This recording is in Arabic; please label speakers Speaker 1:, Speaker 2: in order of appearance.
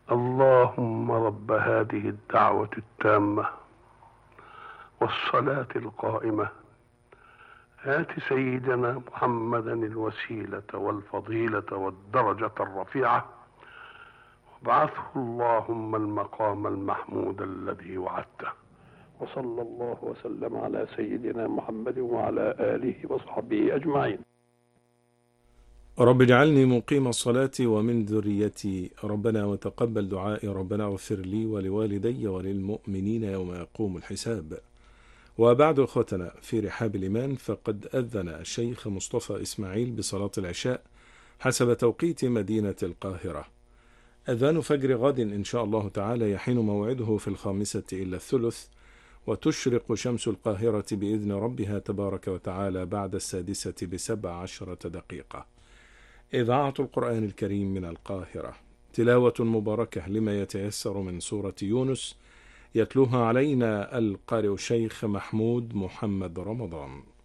Speaker 1: اللهم رب هذه الدعوة التامة والصلاة القائمة، آت سيدنا محمدا الوسيلة والفضيلة والدرجة الرفيعة، وابعثه اللهم المقام المحمود الذي وعدته. وصلى الله وسلم على سيدنا محمد وعلى آله وصحبه أجمعين.
Speaker 2: رب اجعلني مقيم الصلاة ومن ذريتي، ربنا وتقبل دعائي، ربنا اغفر لي ولوالدي وللمؤمنين يوم يقوم الحساب. وبعد أخوتنا في رحاب الإيمان، فقد أذن الشيخ مصطفى إسماعيل بصلاة العشاء حسب توقيت مدينة القاهرة. أذان فجر غد إن شاء الله تعالى يحين موعده في 5:45، وتشرق شمس القاهرة بإذن ربها تبارك وتعالى بعد 6:17. إذاعة القرآن الكريم من القاهرة، تلاوة مباركة لما يتيسر من سورة يونس، يتلوها علينا القارئ الشيخ محمود محمد رمضان.